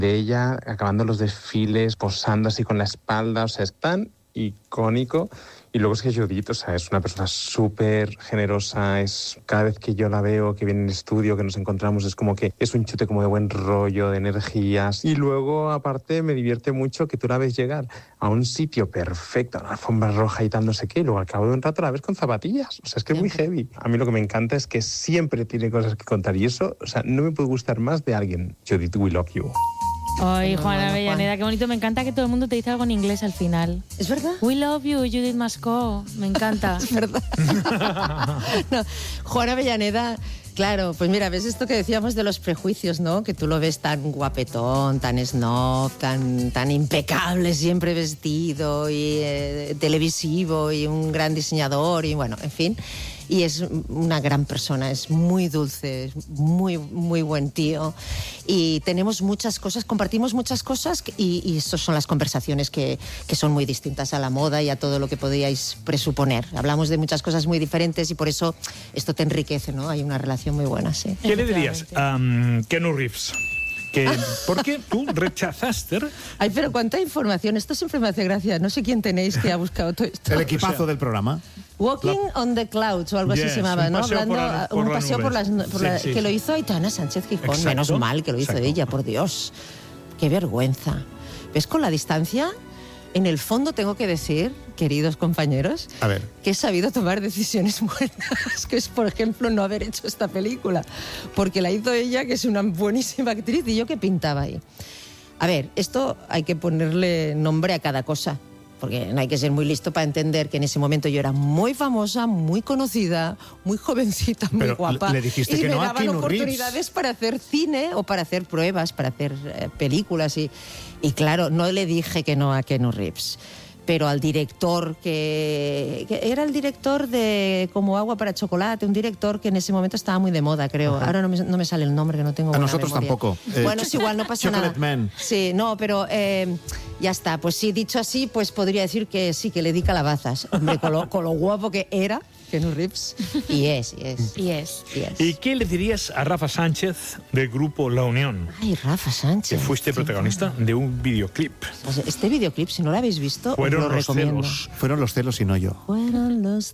de ella acabando los desfiles, posando así con la espalda, o sea, es tan icónico. Y luego es que Judith, o sea, es una persona súper generosa, cada vez que yo la veo, que viene en el estudio, que nos encontramos, es como que es un chute como de buen rollo, de energías. Y luego, aparte, me divierte mucho que tú la ves llegar a un sitio perfecto, a una alfombra roja y tal, no sé qué, y luego al cabo de un rato la ves con zapatillas. O sea, es que es muy heavy. A mí lo que me encanta es que siempre tiene cosas que contar y eso, o sea, no me puede gustar más de alguien. Judith, we love you. Ay, Juana Avellaneda, qué bonito. Me encanta que todo el mundo te dice algo en inglés al final. ¿Es verdad? We love you, Judith Mascó. Me encanta. Es verdad. No, Juana Avellaneda, claro, pues mira, ves esto que decíamos de los prejuicios, ¿no? Que tú lo ves tan guapetón, tan snob, tan impecable, siempre vestido y televisivo y un gran diseñador y bueno, en fin. Y es una gran persona, es muy dulce, es muy, muy buen tío. Y tenemos muchas cosas, compartimos muchas cosas y estas son las conversaciones que son muy distintas a la moda y a todo lo que podíais presuponer. Hablamos de muchas cosas muy diferentes y por eso esto te enriquece, ¿no? Hay una relación muy buena, sí. ¿Qué le dirías a Keanu Reeves? ¿Por qué tú rechazaste? Ay, pero cuánta información. Esto siempre me hace gracia. No sé quién tenéis que ha buscado todo esto. El equipazo del programa. Walking on the Clouds o algo así se llamaba, ¿no? Un paseo por las nubes. Que lo hizo Aitana Sánchez Gijón. Exacto. Menos mal que lo hizo ella, por Dios. Qué vergüenza. ¿Ves? Con la distancia, en el fondo tengo que decir, queridos compañeros, a ver, que he sabido tomar decisiones buenas, que es, por ejemplo, no haber hecho esta película, porque la hizo ella, que es una buenísima actriz, y yo qué pintaba ahí. A ver, esto hay que ponerle nombre a cada cosa, porque no hay que ser muy listo para entender que en ese momento yo era muy famosa, muy conocida, muy jovencita, muy guapa. Le dijiste y que me no a daban Keanu oportunidades Reeves para hacer cine o para hacer pruebas, para hacer películas. Y claro, no le dije que no a Keanu Reeves, pero al director que era el director de Como agua para chocolate, un director que en ese momento estaba muy de moda, creo. Ajá. Ahora no me sale el nombre, que no tengo buena nosotros memoria. tampoco. Bueno, es igual, no pasa Chocolate nada. Man. Sí, no, pero ya está. Pues sí, dicho así, pues podría decir que sí, que le di calabazas. Hombre, con lo guapo que era Keanu Reeves. Y es. ¿Y qué le dirías a Rafa Sánchez del grupo La Unión? Ay, Rafa Sánchez. Que fuiste protagonista de un videoclip. Pues este videoclip, si no lo habéis visto, os lo recomiendo. Fueron los celos y no yo. Fueron los